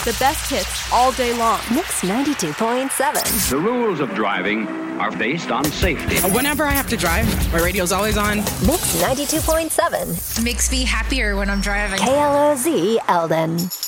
The best hits all day long. Mix 92.7. The rules of driving are based on safety. Whenever I have to drive, my radio's always on. Mix 92.7. Makes me happier when I'm driving. KLOZ Eldon.